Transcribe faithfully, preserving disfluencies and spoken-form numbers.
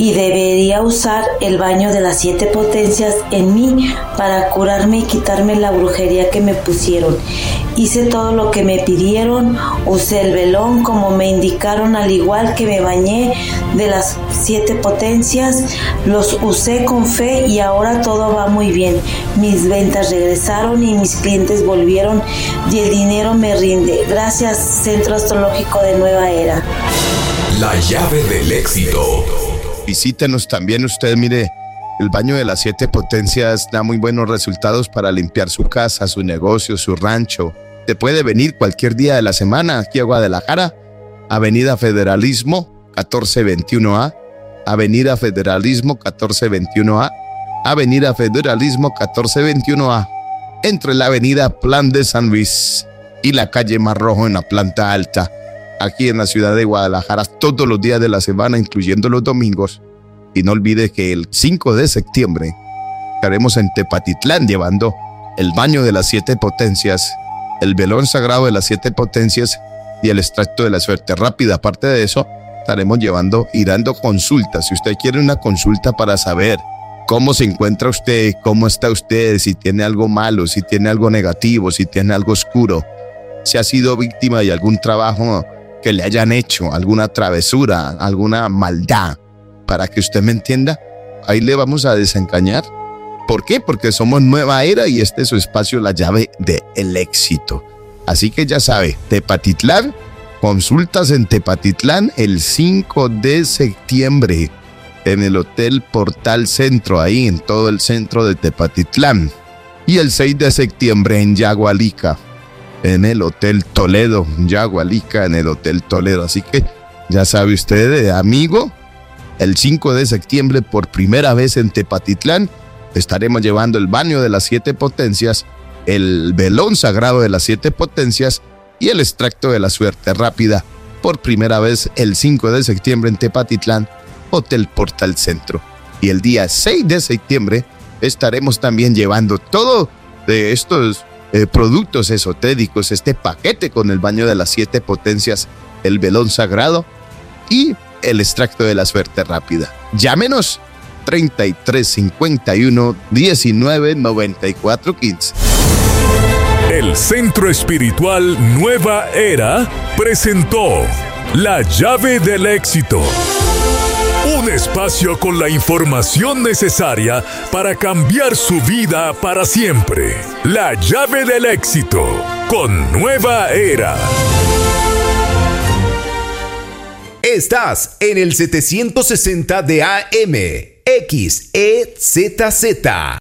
y debería usar el baño de las siete potencias en mí para curarme y quitarme la brujería que me pusieron. Hice todo lo que me pidieron, usé el velón como me indicaron, al igual que me bañé de las siete potencias, los usé con fe y ahora todo va muy bien. Mis ventas regresaron y mis clientes volvieron y el dinero me rinde. Gracias, Centro Astrológico de Nueva Era. La llave del éxito. Visítenos también usted, mire, el baño de las siete potencias da muy buenos resultados para limpiar su casa, su negocio, su rancho. Te puede venir cualquier día de la semana aquí a Guadalajara, Avenida Federalismo catorce veintiuno A, Avenida Federalismo catorce veintiuno A, Avenida Federalismo catorce veintiuno A, entre la Avenida Plan de San Luis y la calle Mar Rojo en la planta alta, aquí en la ciudad de Guadalajara, todos los días de la semana, incluyendo los domingos. Y no olvide que el cinco de septiembre estaremos en Tepatitlán llevando el baño de las siete potencias, el velón sagrado de las siete potencias y el extracto de la suerte rápida. Aparte de eso, estaremos llevando y dando consultas. Si usted quiere una consulta para saber cómo se encuentra usted, cómo está usted, si tiene algo malo, si tiene algo negativo, si tiene algo oscuro, si ha sido víctima de algún trabajo que le hayan hecho, alguna travesura, alguna maldad, para que usted me entienda, ahí le vamos a desencañar. ¿Por qué? Porque somos Nueva Era y este es su espacio, la llave del éxito. Así que ya sabe, Tepatitlán, consultas en Tepatitlán el cinco de septiembre en el Hotel Portal Centro, ahí en todo el centro de Tepatitlán. Y el seis de septiembre en Yagualica, en el Hotel Toledo, Yagualica en el Hotel Toledo. Así que ya sabe usted, amigo, el cinco de septiembre por primera vez en Tepatitlán estaremos llevando el baño de las siete potencias, el velón sagrado de las siete potencias y el extracto de la suerte rápida por primera vez el cinco de septiembre en Tepatitlán, Hotel Portal Centro. Y el día seis de septiembre estaremos también llevando todo de estos eh, productos esotéricos, este paquete con el baño de las siete potencias, el velón sagrado y el extracto de la suerte rápida. Llámenos treinta y tres cincuenta y uno diecinueve noventa y cuatro quince. El Centro Espiritual Nueva Era presentó La Llave del Éxito. Un espacio con la información necesaria para cambiar su vida para siempre. La Llave del Éxito con Nueva Era. Estás en el setecientos sesenta de A M, X E Z Z.